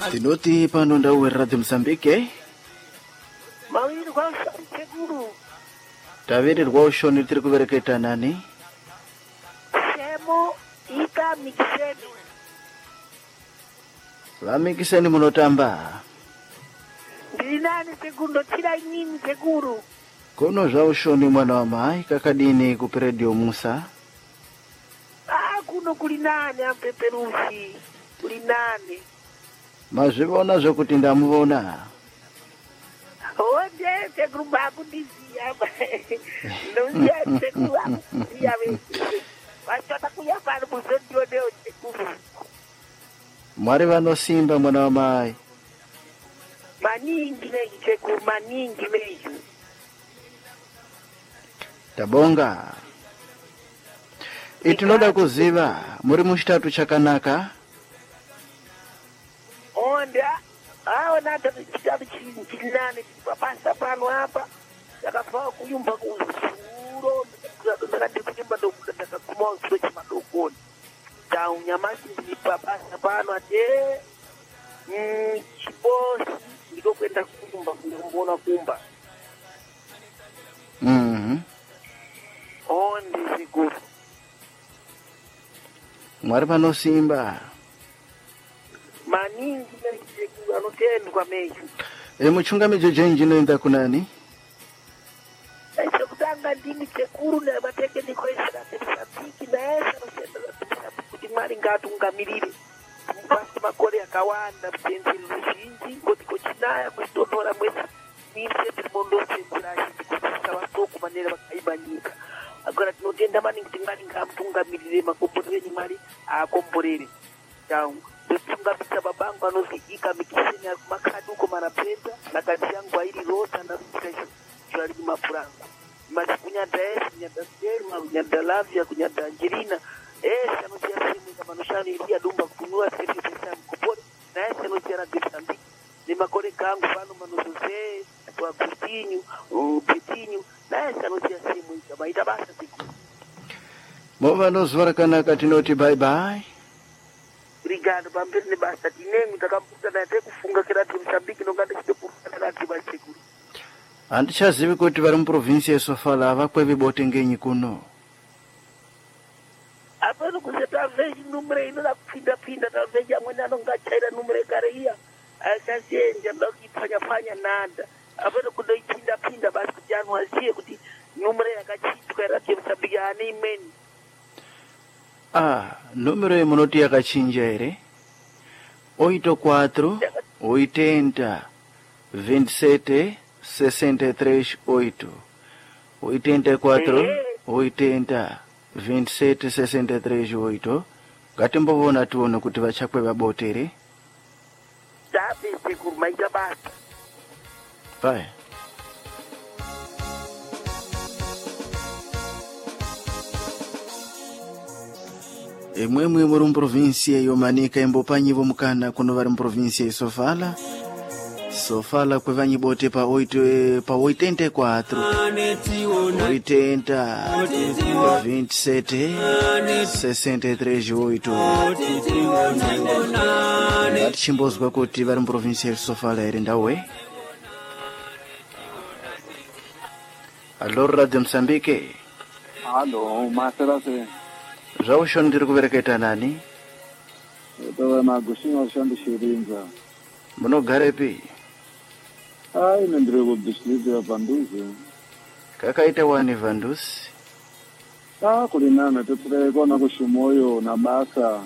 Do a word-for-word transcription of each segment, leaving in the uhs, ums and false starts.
Tinoti pano ndau Radio Msambike. Mawiri kwa Cheguru. Tavirirwa ushoni tiri kuvereketa nani? Semo ika mikiseni. Vamikiseni munotamba. Ndiri nani Cheguru tira nyinyi Cheguru. Kuno zva ushoni mwana wa mai kakadini ku Radio Musa. Ah kuno kuli nani ampeperushi. Kuli nani. Mazvivona zvokuti ndamuvona. Oje Cheguru bakudizia. Ndoja Cheguru bakudizia vesi. Wachota kuya pano muzodio deo Cheguru. Mwari vanosimba mwana wa mai. Maningi meji Cheguru, maningi meji. Tabonga. Itinoda kuziva muri muchitatu chakanaka. Onda hao nata kitabu chinane papasa pano hapa yakafaa kuyumba kuzuro ndakati kuyumba ndo kutaka kumonso cha madokoni ta unyamasi ni papasa pano ate mm chibosi ndiko kwenda kuyumba kumbona kumba Mhm. Onde siguro Mwari vanosimba. maningi ndikuru anotendwa meju E muchungamidzo jenji noenda kunani? Aisha kutanga ndini Cheguru na mateke niko isira tepiki na esa nosenda kuti mari ngatungamirire mupasi makore akawanda mpenzi ruzhinji kuti kuchinaya kustotora mwezi mise timondo senzirashi kuti vasoko manera vakaiba nyika agora tinotenda maningi kuti mari ngamutungamirire makomborere mari aakomborere tangu ndotungamisa babangu anozi ika mikiseni akumakhaduko marapeta nakati yangu airi rota ndakuita chari mapuranga mati kunyada esi kunyada sperma kunyada lavia kunyada angelina esi anotia simu kamanoshano ilia dumba kupunua sefi pesa mkupore na esi anotia Radio Msambiki ni makore kangu pano manozozee kwa Agustinho Petinho na esi anotia simu kama itabasa siku Mova nozvara kanaka tinoti bye bye. Obrigado, pamberi nebasa tinengu takambuta naye kufunga Radio Msambiki nonganda chitopurana nati Cheguru. Handichazivi kuti vari muprovinsi yeSofala havakwevi bote ngenyi kuno. Apano kuseta veji numere inoda kupinda pinda ta veji amwene anongachaira numere kare iya. Akasenja ndokipanya panya nanda. Apano kundoipinda pinda basi kuti anhu aziye kuti numere yakachitwa Radio Msambiki ane imeni. Ah, numero yemunoti yakachinja ere? oito quatro oitenta vinte e sete sessenta e três oito. oitenta e quatro oitenta vinte e sete sessenta e três oito. Ngatimbovona tione kuti vachakwe vabotere. Tabe Cheguru maita basa. Vai. Emwemwe muri muprovinsia yomanika embopanyivo mukana kuno vari muprovinsia yeSofala. Sofala kwevanyi bote pa oito pa oitenta e quatro oitenta vinte e sete sessenta e três oito. Atichimbozwa kuti vari muprovinsia yeSofala ere ndawe. Allo Radio Msambike. Allo, maserase. Zvaushoni ndiri kuvereketa nani? Tova na Agostinho Shandi Shirinza. Munogarepi? Ai, ndiri ku district ya Vanduzi. Kakaita wani Vanduzi? Ah, kuli nane tepure kona kushimoyo na basa.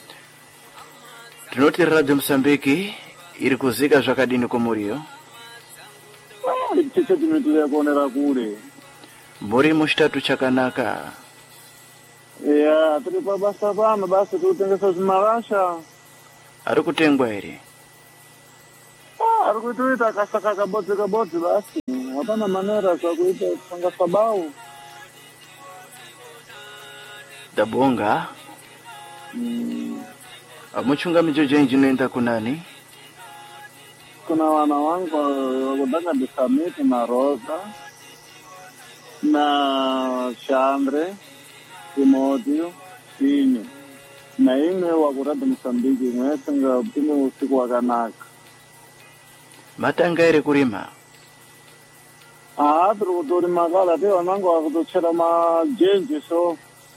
Tinoti Radio Msambiki iri kuzika zvakadini kumuriyo? Ah, chiche timetule kuonera kule. Muri muchitatu chakanaka. Ya, tiri pa basa pano basi tutengesa zimarasha. Ari kutengwa ere? Ah, ari kutuita kasaka kabodzi kabodzi basi. Hapana manera za kuita panga sabau. Tabonga. Mm. Amuchungamidzo jenji noenda kunani? Kuna wana wangu wakudaka disamiti na Rosa na Chandre Timoteo Pinho na imwe wakuradi Msambiki mwese nga upime usiku wakanaka. Matanga ere kurima. Ah, tiri kutori makala te wanangu wakutochera majeji so.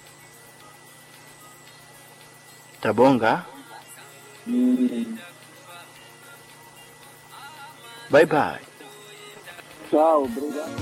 Tabonga. Mm. Bye bye. Ciao, brother.